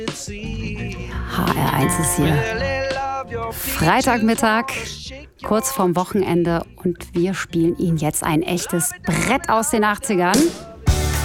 HR1 ist hier. Freitagmittag, kurz vorm Wochenende und wir spielen Ihnen jetzt ein echtes Brett aus den 80ern.